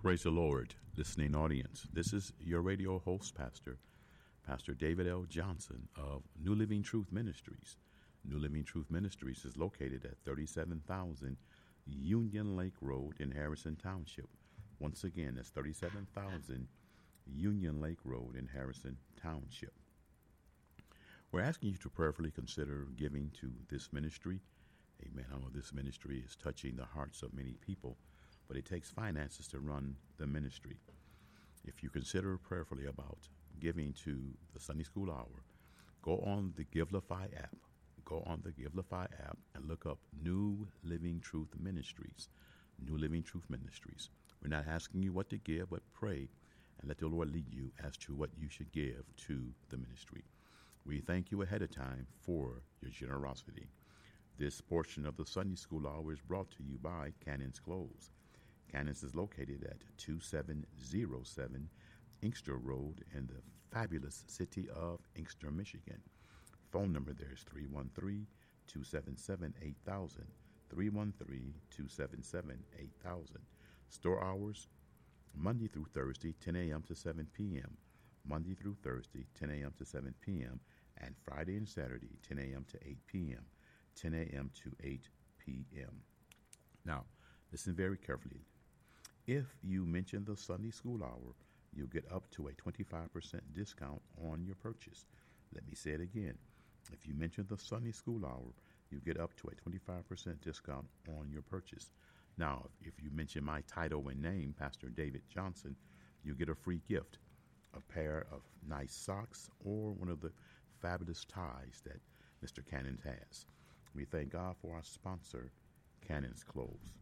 Praise the Lord, listening audience. This is your radio host, Pastor David L. Johnson of New Living Truth Ministries. New Living Truth Ministries is located at 37,000 Union Lake Road in Harrison Township. Once again, that's 37,000 Union Lake Road in Harrison Township. We're asking you to prayerfully consider giving to this ministry. Amen. I know this ministry is touching the hearts of many people, but it takes finances to run the ministry. If you consider prayerfully about giving to the Sunday School Hour, go on the Givelify app. Go on the Givelify app and look up New Living Truth Ministries. New Living Truth Ministries. We're not asking you what to give, but pray and let the Lord lead you as to what you should give to the ministry. We thank you ahead of time for your generosity. This portion of the Sunday School Hour is brought to you by Cannon's Clothes. Cannon's is located at 2707 Inkster Road in the fabulous city of Inkster, Michigan. Phone number there is 313-277-8000, 313-277-8000. Store hours, Monday through Thursday, 10 a.m. to 7 p.m., Monday through Thursday, 10 a.m. to 7 p.m., and Friday and Saturday, 10 a.m. to 8 p.m., 10 a.m. to 8 p.m. Now, listen very carefully. If you mention the Sunday School Hour, you'll get up to a 25% discount on your purchase. Let me say it again. If you mention the Sunday School Hour, you get up to a 25% discount on your purchase. Now, if you mention my title and name, Pastor David Johnson, you get a free gift, a pair of nice socks or one of the fabulous ties that Mr. Cannon has. We thank God for our sponsor, Cannon's Clothes.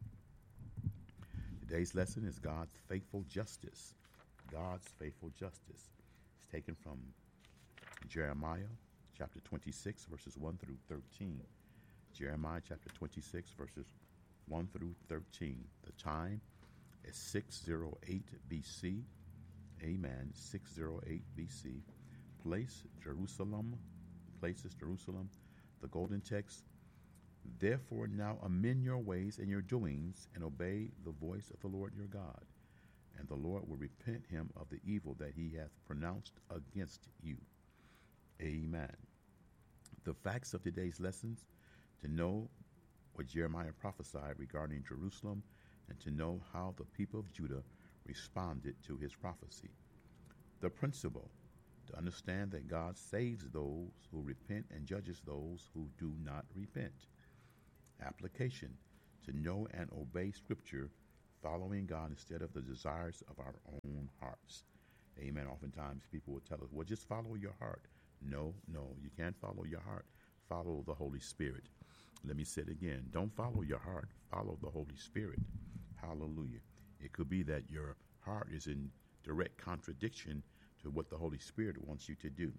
Today's lesson is God's faithful justice. God's faithful justice. It's taken from Jeremiah chapter 26, verses 1 through 13. Jeremiah chapter 26, verses 1 through 13. The time is 608 BC. Amen. 608 BC. Place Jerusalem. Places Jerusalem. The golden text. Therefore now amend your ways and your doings, and obey the voice of the Lord your God. And the Lord will repent him of the evil that he hath pronounced against you. Amen. The facts of today's lessons, to know what Jeremiah prophesied regarding Jerusalem, and to know how the people of Judah responded to his prophecy. The principle, to understand that God saves those who repent and judges those who do not repent. Application, to know and obey Scripture, following God instead of the desires of our own hearts. Amen. Oftentimes people will tell us, well, just follow your heart. No, you can't follow your heart. Follow the Holy Spirit. Let me say it again. Don't follow your heart. Follow the Holy Spirit. Hallelujah. It could be that your heart is in direct contradiction to what the Holy Spirit wants you to do.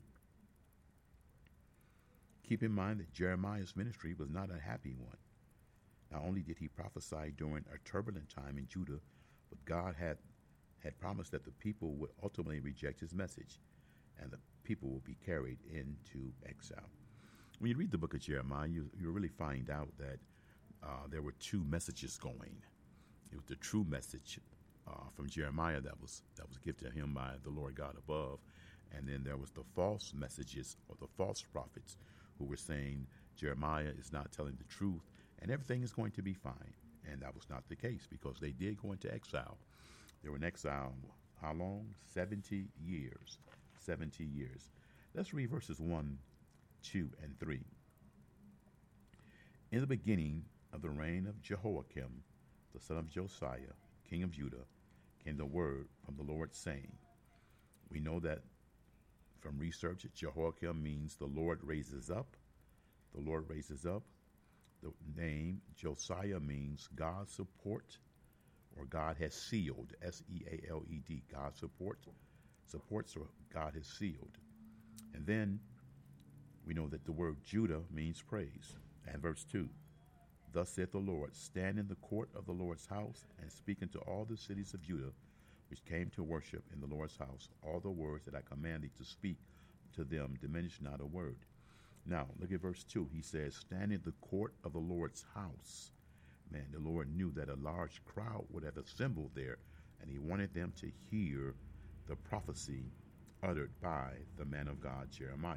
Keep in mind that Jeremiah's ministry was not a happy one. Not only did he prophesy during a turbulent time in Judah, but God had promised that the people would ultimately reject his message, and the people will be carried into exile. When you read the book of Jeremiah, you really find out that there were two messages going. It was the true message from Jeremiah that was given to him by the Lord God above, and then there was the false messages or the false prophets who were saying Jeremiah is not telling the truth and everything is going to be fine. And that was not the case, because they did go into exile. They were in exile, how long? 70 years. 70 years. Let's read verses 1, 2, and 3. In the beginning of the reign of Jehoiakim, the son of Josiah, king of Judah, came the word from the Lord, saying, we know that from research, Jehoiakim means the Lord raises up. The Lord raises up. The name Josiah means God support, or God has sealed. S-E-A-L-E-D. God supports, or God has sealed. And then we know that the word Judah means praise. And verse 2, thus saith the Lord, stand in the court of the Lord's house, and speak unto all the cities of Judah, which came to worship in the Lord's house, all the words that I command thee to speak to them, diminish not a word. Now, look at verse 2. He says, stand in the court of the Lord's house. Man, the Lord knew that a large crowd would have assembled there, and he wanted them to hear the prophecy uttered by the man of God, Jeremiah.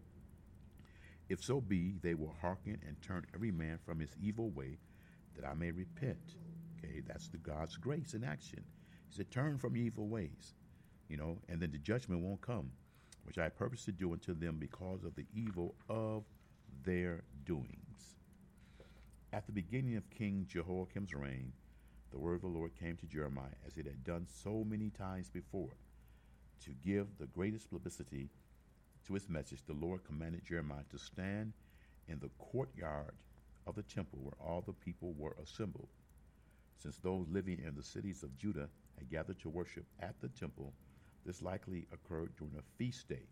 If so be they will hearken and turn every man from his evil way, that I may repent. Okay, that's the God's grace in action. He said, turn from your evil ways, and then the judgment won't come, which I purpose to do unto them because of the evil of their doings. At the beginning of King Jehoiakim's reign, the word of the Lord came to Jeremiah, as it had done so many times before. To give the greatest publicity to his message, the Lord commanded Jeremiah to stand in the courtyard of the temple where all the people were assembled. Since those living in the cities of Judah had gathered to worship at the temple, this likely occurred during a feast day.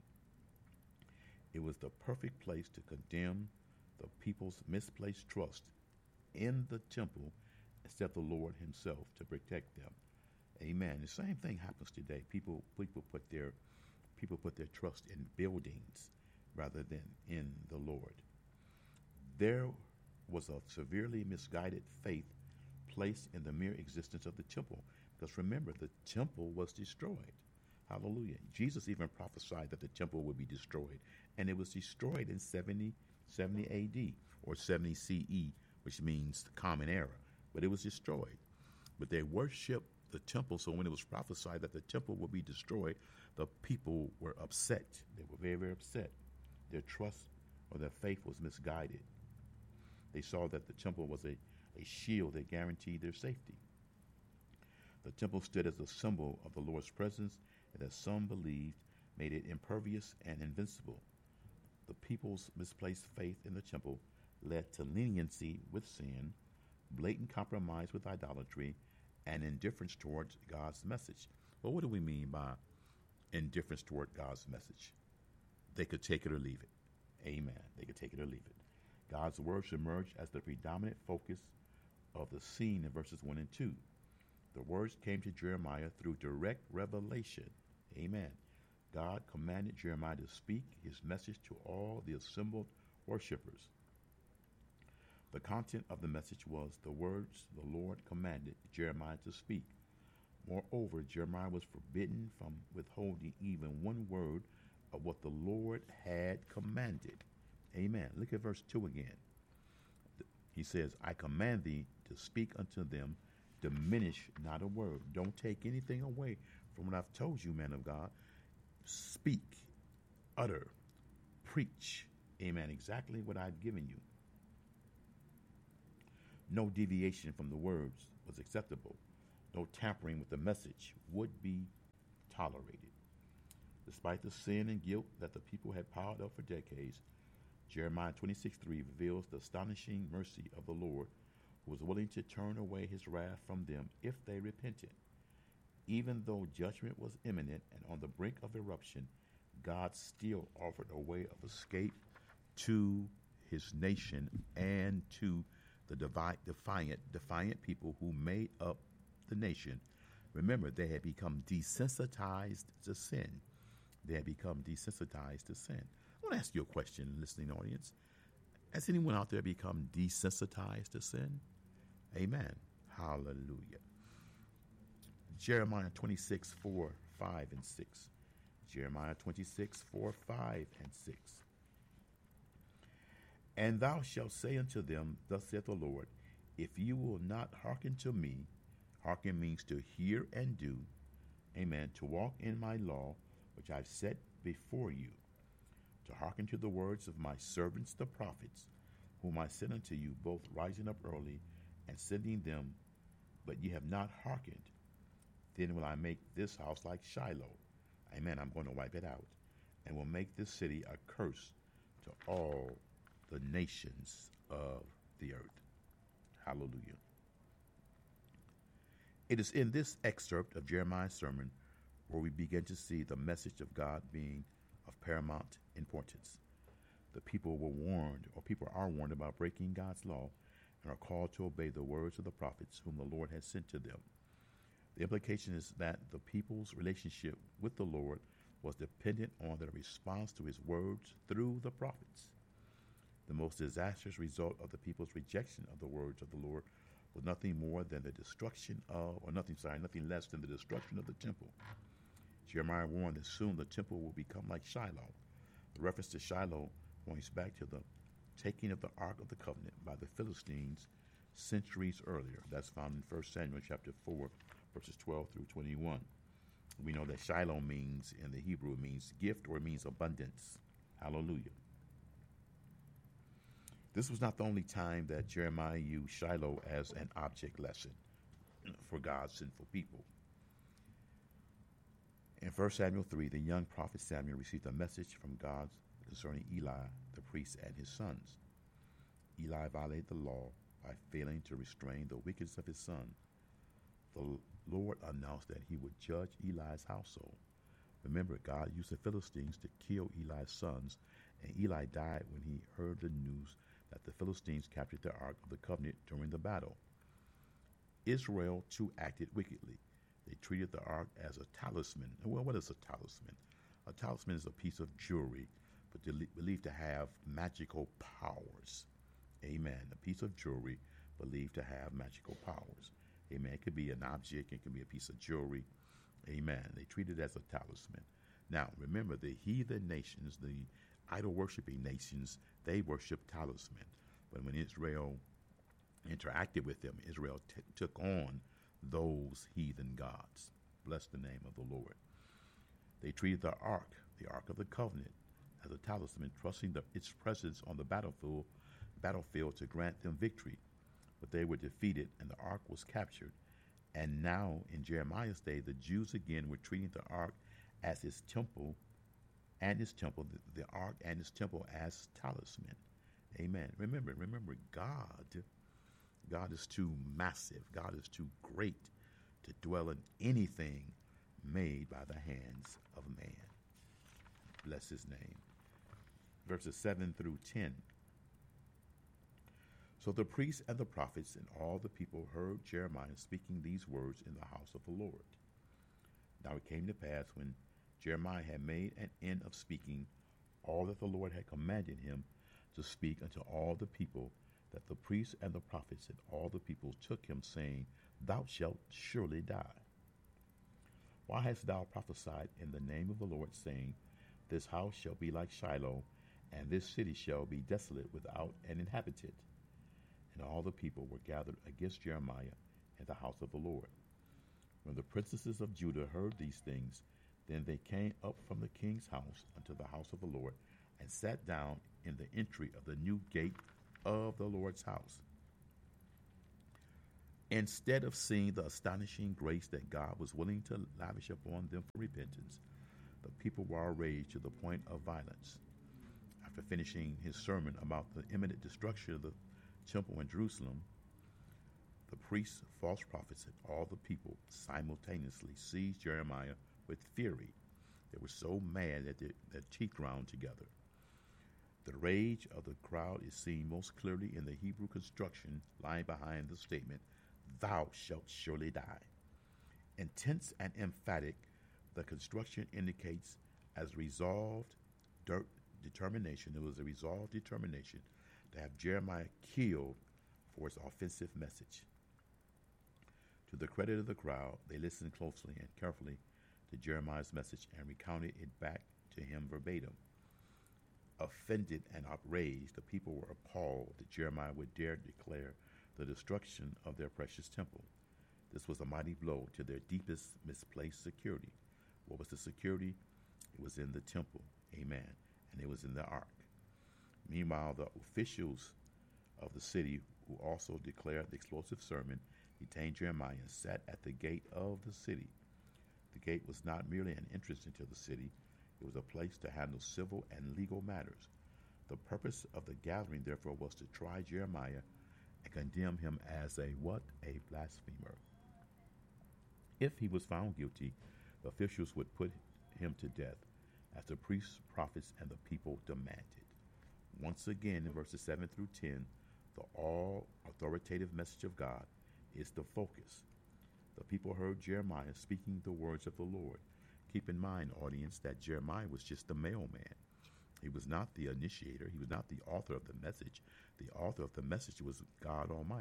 It was the perfect place to condemn the people's misplaced trust in the temple instead of the Lord himself to protect them. Amen. The same thing happens today. People put their trust in buildings rather than in the Lord. There was a severely misguided faith placed in the mere existence of the temple. Because remember, the temple was destroyed. Hallelujah. Jesus even prophesied that the temple would be destroyed. And it was destroyed in 70 AD or 70 CE, which means the common era. But it was destroyed. But they worshiped the temple, so when it was prophesied that the temple would be destroyed, the people were upset. They were very, very upset. Their trust or their faith was misguided. They saw that the temple was a shield that guaranteed their safety. The temple stood as a symbol of the Lord's presence, and that some believed made it impervious and invincible. The people's misplaced faith in the temple led to leniency with sin, blatant compromise with idolatry, and indifference towards God's message. Well, what do we mean by indifference toward God's message? They could take it or leave it. Amen. They could take it or leave it. God's words emerged as the predominant focus of the scene in verses 1 and 2. The words came to Jeremiah through direct revelation. Amen. God commanded Jeremiah to speak his message to all the assembled worshipers. The content of the message was the words the Lord commanded Jeremiah to speak. Moreover, Jeremiah was forbidden from withholding even one word of what the Lord had commanded. Amen. Look at verse 2 again. He says, I command thee to speak unto them, diminish not a word. Don't take anything away from what I've told you, man of God. Speak, utter, preach. Amen. Exactly what I've given you. No deviation from the words was acceptable. No tampering with the message would be tolerated. Despite the sin and guilt that the people had piled up for decades, Jeremiah 26:3 reveals the astonishing mercy of the Lord, who was willing to turn away his wrath from them if they repented. Even though judgment was imminent and on the brink of eruption, God still offered a way of escape to his nation and to the defiant people who made up the nation. Remember, they had become desensitized to sin. They had become desensitized to sin. I want to ask you a question, listening audience. Has anyone out there become desensitized to sin? Amen. Hallelujah. Jeremiah 26:4, 5, and 6. Jeremiah 26:4, 5, and 6. And thou shalt say unto them, thus saith the Lord, if you will not hearken to me, hearken means to hear and do, amen, to walk in my law, which I've set before you, to hearken to the words of my servants the prophets, whom I sent unto you, both rising up early and sending them, but ye have not hearkened, then will I make this house like Shiloh. Amen. I'm going to wipe it out, and will make this city a curse to all the nations of the earth. Hallelujah. It is in this excerpt of Jeremiah's sermon where we begin to see the message of God being of paramount importance. The people were warned, or people are warned about breaking God's law and are called to obey the words of the prophets whom the Lord has sent to them. The implication is that the people's relationship with the Lord was dependent on their response to his words through the prophets. The most disastrous result of the people's rejection of the words of the Lord was nothing more than the destruction of, or nothing less than the destruction of the temple. Jeremiah warned that soon the temple will become like Shiloh. The reference to Shiloh points back to the taking of the Ark of the Covenant by the Philistines centuries earlier. That's found in 1 Samuel chapter 4, verses 12 through 21. We know that Shiloh means, in the Hebrew, it means gift or it means abundance. Hallelujah. This was not the only time that Jeremiah used Shiloh as an object lesson for God's sinful people. In 1 Samuel 3, the young prophet Samuel received a message from God concerning Eli, the priest, and his sons. Eli violated the law by failing to restrain the wickedness of his son. The Lord announced that he would judge Eli's household. Remember, God used the Philistines to kill Eli's sons, and Eli died when he heard the news that the Philistines captured the Ark of the Covenant during the battle. Israel, too, acted wickedly. They treated the Ark as a talisman. Well, what is a talisman? A talisman is a piece of jewelry, but believed to have magical powers. Amen. A piece of jewelry believed to have magical powers. Amen. It could be an object. It can be a piece of jewelry. Amen. They treat it as a talisman. Now, remember, the heathen nations, the idol-worshiping nations, they worship talisman. But when Israel interacted with them, Israel took on those heathen gods. Bless the name of the Lord. They treated the Ark of the Covenant, as a talisman, trusting its presence on the battlefield to grant them victory. But they were defeated, and the Ark was captured. And now, in Jeremiah's day, the Jews again were treating the Ark as his temple, the Ark and his temple as talisman. Amen. Remember, God is too massive. God is too great to dwell in anything made by the hands of man. Bless his name. Verses 7 through 10. So the priests and the prophets and all the people heard Jeremiah speaking these words in the house of the Lord. Now it came to pass, when Jeremiah had made an end of speaking all that the Lord had commanded him to speak unto all the people, that the priests and the prophets and all the people took him, saying, Thou shalt surely die. Why hast thou prophesied in the name of the Lord, saying, This house shall be like Shiloh, and this city shall be desolate without an inhabitant? And all the people were gathered against Jeremiah in the house of the Lord. When the princesses of Judah heard these things, then they came up from the king's house unto the house of the Lord, and sat down in the entry of the new gate of the Lord's house. Instead of seeing the astonishing grace that God was willing to lavish upon them for repentance, the people were outraged to the point of violence. After finishing his sermon about the imminent destruction of the temple in Jerusalem, the priests, false prophets, and all the people simultaneously seized Jeremiah with fury. They were so mad that their teeth ground together. The rage of the crowd is seen most clearly in the Hebrew construction lying behind the statement, Thou shalt surely die. Intense and emphatic, the construction indicates as resolved determination. It was a resolved determination to have Jeremiah killed for his offensive message. To the credit of the crowd, they listened closely and carefully to Jeremiah's message and recounted it back to him verbatim. Offended and outraged, the people were appalled that Jeremiah would dare declare the destruction of their precious temple. This was a mighty blow to their deepest misplaced security. What was the security? It was in the temple. Amen. And it was in the ark. Meanwhile, the officials of the city, who also declared the explosive sermon, detained Jeremiah and sat at the gate of the city. The gate was not merely an entrance into the city. It was a place to handle civil and legal matters. The purpose of the gathering, therefore, was to try Jeremiah and condemn him as a what? A blasphemer. If he was found guilty, the officials would put him to death, as the priests, prophets, and the people demanded. Once again, in verses 7 through 10, the all-authoritative message of God is the focus. The people heard Jeremiah speaking the words of the Lord. Keep in mind, audience, that Jeremiah was just the mailman. He was not the initiator. He was not the author of the message. The author of the message was God Almighty.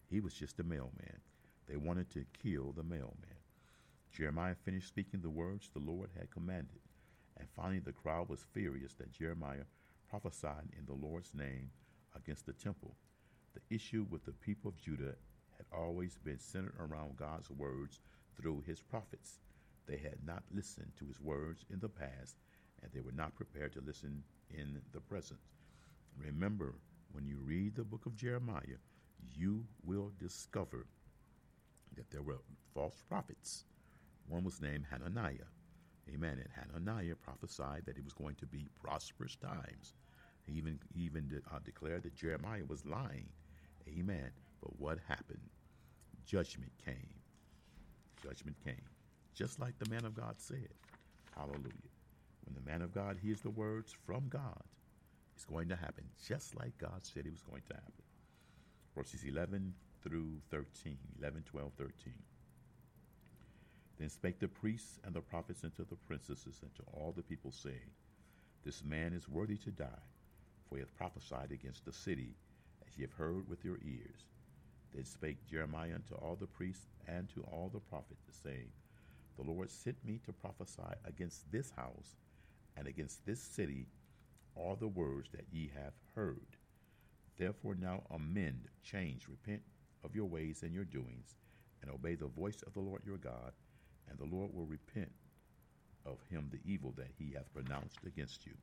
He was just a mailman. They wanted to kill the mailman. Jeremiah finished speaking the words the Lord had commanded, and finally the crowd was furious that Jeremiah prophesied in the Lord's name against the temple. The issue with the people of Judah had always been centered around God's words through his prophets. They had not listened to his words in the past, and they were not prepared to listen in the present. Remember, when you read the book of Jeremiah, you will discover that there were false prophets. One was named Hananiah. Amen. And Hananiah prophesied that it was going to be prosperous times. He even declared that Jeremiah was lying. Amen. But what happened? Judgment came. Judgment came. Just like the man of God said. Hallelujah. When the man of God hears the words from God, it's going to happen just like God said it was going to happen. Verses 11 through 13. 11, 12, 13. Then spake the priests and the prophets unto the princesses and to all the people, saying, This man is worthy to die, for he hath prophesied against the city, as ye have heard with your ears. Then spake Jeremiah unto all the priests and to all the prophets, saying, The Lord sent me to prophesy against this house and against this city all the words that ye have heard. Therefore now amend, change, repent of your ways and your doings, and obey the voice of the Lord your God, and the Lord will repent of him the evil that he hath pronounced against you.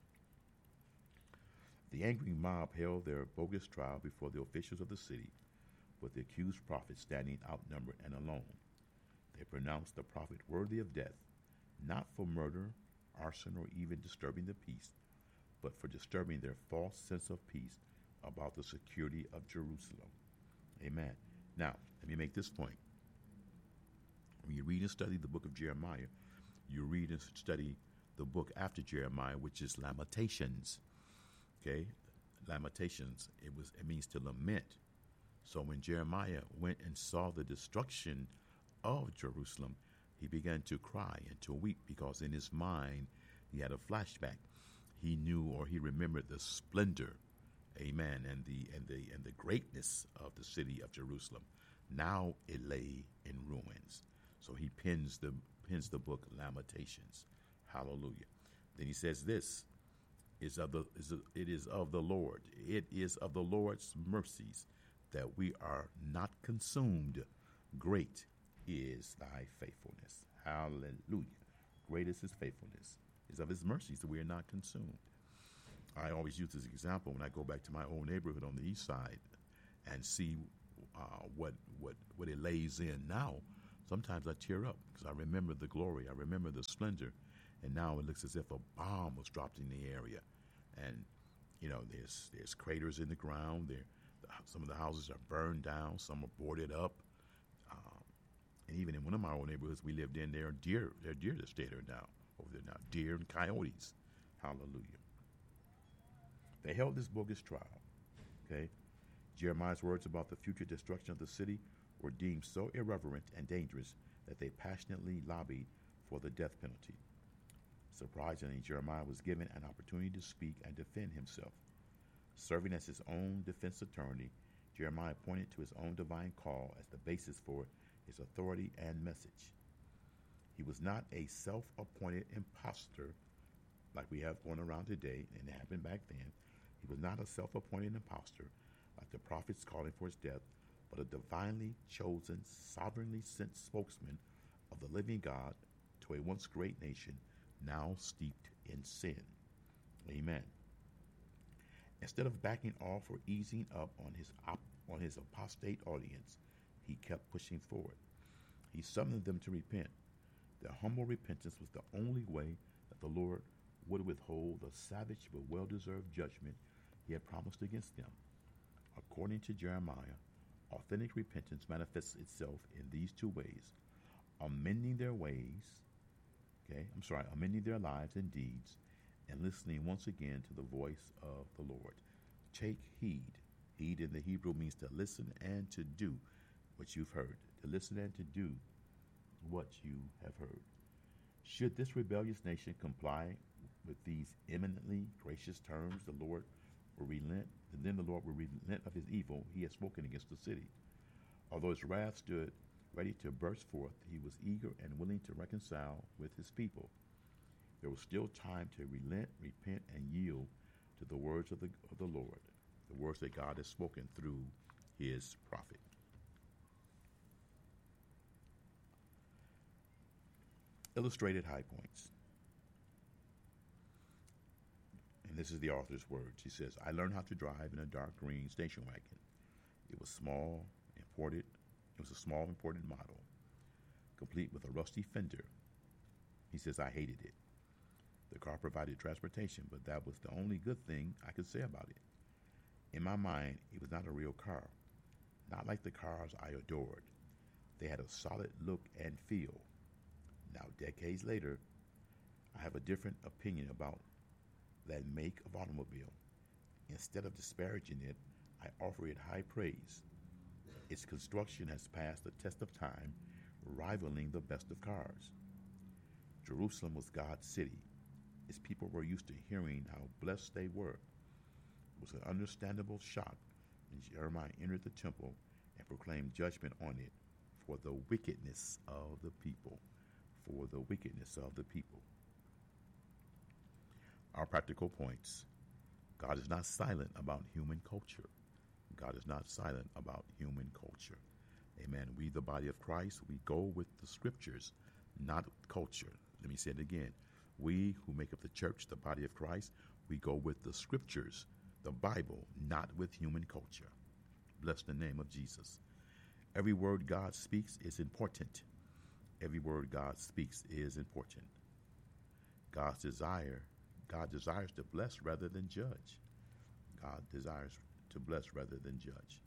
The angry mob held their bogus trial before the officials of the city, with the accused prophet standing outnumbered and alone. They pronounced the prophet worthy of death, not for murder, arson, or even disturbing the peace, but for disturbing their false sense of peace about the security of Jerusalem. Amen. Now, let me make this point. When you read and study the book of Jeremiah, you read and study the book after Jeremiah, which is Lamentations. Okay? Lamentations, it means to lament. So when Jeremiah went and saw the destruction of Jerusalem, he began to cry and to weep, because in his mind he had a flashback. He knew, or he remembered, the splendor, amen, and the greatness of the city of Jerusalem. Now it lay in ruins. So he pens the book Lamentations. Hallelujah. Then he says this, it is of the Lord. It is of the Lord's mercies that we are not consumed. Great is thy faithfulness. Hallelujah. Great is his faithfulness. It's of his mercies that we are not consumed. I always use this example when I go back to my old neighborhood on the east side and see what it lays in now. Sometimes I tear up because I remember the glory. I remember the splendor. And now it looks as if a bomb was dropped in the area. And, you know, there's craters in the ground. Some of the houses are burned down. Some are boarded up. And even in one of my old neighborhoods we lived in, there are deer that stay there now, over there now. Deer and coyotes. Hallelujah. They held this bogus trial. Okay? Jeremiah's words about the future destruction of the city were deemed so irreverent and dangerous that they passionately lobbied for the death penalty. Surprisingly, Jeremiah was given an opportunity to speak and defend himself. Serving as his own defense attorney, Jeremiah pointed to his own divine call as the basis for his authority and message. He was not a self-appointed imposter like we have going around today, and it happened back then. He was not a self-appointed imposter like the prophets calling for his death, but a divinely chosen, sovereignly sent spokesman of the living God to a once great nation now steeped in sin. Amen. Instead of backing off or easing up on his apostate audience, he kept pushing forward. He summoned them to repent. Their humble repentance was the only way that the Lord would withhold the savage but well-deserved judgment he had promised against them. According to Jeremiah, authentic repentance manifests itself in these two ways: amending their lives and deeds, and listening once again to the voice of the Lord. Take heed. Heed in the Hebrew means to listen and to do what you've heard. To listen and to do what you have heard. Should this rebellious nation comply with these eminently gracious terms, the Lord will relent, and then the Lord will relent of his evil he has spoken against the city. Although his wrath stood ready to burst forth, he was eager and willing to reconcile with his people. There was still time to relent, repent, and yield to the words of the Lord, the words that God has spoken through his prophet. Illustrated high points. And this is the author's words. He says, I learned how to drive in a dark green station wagon. It was small, imported. It was a small imported model, complete with a rusty fender. He says, I hated it. The car provided transportation, but that was the only good thing I could say about it. In my mind, it was not a real car, not like the cars I adored. They had a solid look and feel. Now, decades later, I have a different opinion about that make of automobile. Instead of disparaging it, I offer it high praise. Its construction has passed the test of time, rivaling the best of cars. Jerusalem was God's city. Its people were used to hearing how blessed they were. It was an understandable shock when Jeremiah entered the temple and proclaimed judgment on it for the wickedness of the people. For the wickedness of the people. Our practical points. God is not silent about human culture. God is not silent about human culture. Amen. We, the body of Christ, we go with the scriptures, not culture. Let me say it again. We who make up the church, the body of Christ, we go with the scriptures, the Bible, not with human culture. Bless the name of Jesus. Every word God speaks is important. Every word God speaks is important. God desires to bless rather than judge. God desires to bless rather than judge.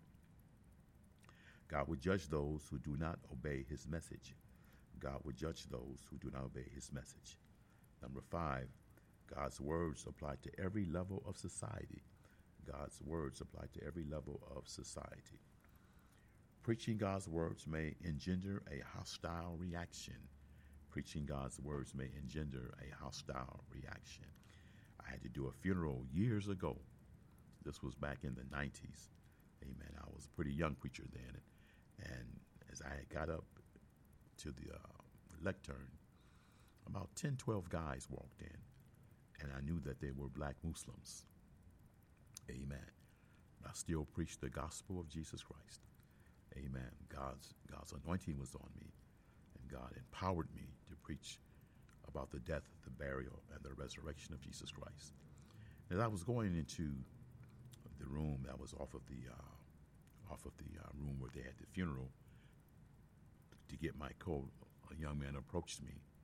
God will judge those who do not obey his message. God will judge those who do not obey his message. Number 5, God's words apply to every level of society. God's words apply to every level of society. Preaching God's words may engender a hostile reaction. Preaching God's words may engender a hostile reaction. I had to do a funeral years ago. This was back in the 90s. Amen. I was a pretty young preacher then. And as I got up to the lectern, about 10, 12 guys walked in. And I knew that they were black Muslims. Amen. I still preached the gospel of Jesus Christ. Amen. God's anointing was on me, and God empowered me to preach about the death, the burial, and the resurrection of Jesus Christ. As I was going into the room that was off of the room where they had the funeral to get my coat, a young man approached me,